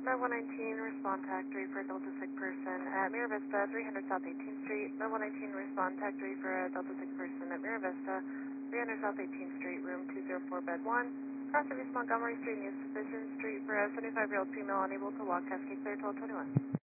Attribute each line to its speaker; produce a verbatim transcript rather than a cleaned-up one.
Speaker 1: Med one nineteen, respond tag three for a Delta sick person at Mira Vista, three hundred South eighteenth Street. Med one nineteen, respond tag three for a Delta sick person at Mira Vista, three hundred South eighteenth Street, room two oh four, bed one. Cross service Montgomery Street, New Physician Street for a seventy-five-year-old female unable to walk, Cascade Clear, twelve twenty-one.